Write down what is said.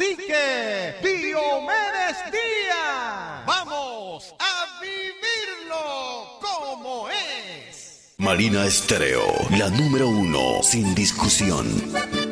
cacique Diomedes Díaz. Vamos a vivirlo como es. Marina Estéreo, la número 1, sin discusión.